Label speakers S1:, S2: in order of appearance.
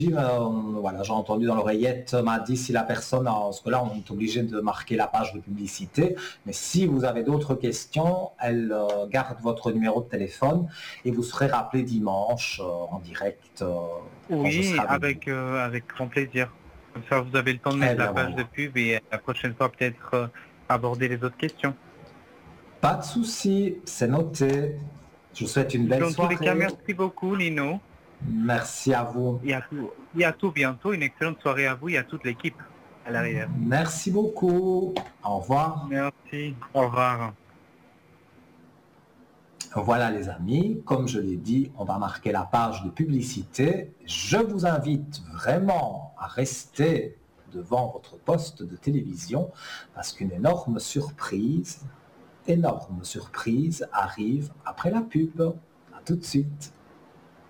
S1: voilà, j'ai entendu dans l'oreillette, m'a dit si la personne, parce que là on est obligé de marquer la page de publicité, mais si vous avez d'autres questions, elle garde votre numéro de téléphone et vous serez rappelé dimanche en direct quand je serai
S2: Oui,
S1: avec vous.
S2: avec grand plaisir. Comme ça, vous avez le temps de
S1: Eh
S2: mettre la
S1: bien
S2: page de
S1: voilà.
S2: pub et la prochaine fois, peut-être aborder les autres questions.
S1: Pas de souci, c'est noté. Je vous souhaite une belle
S2: Dans tous les cas,
S1: soirée.
S2: merci beaucoup, Lino.
S1: Merci à vous.
S2: Et à tout bientôt. Une excellente soirée à vous et à toute l'équipe à l'arrière.
S1: Merci beaucoup. Au revoir.
S2: Merci. Au revoir.
S1: Voilà les amis, comme je l'ai dit, on va marquer la page de publicité. Je vous invite vraiment à rester devant votre poste de télévision parce qu'une énorme surprise arrive après la pub. À tout de suite.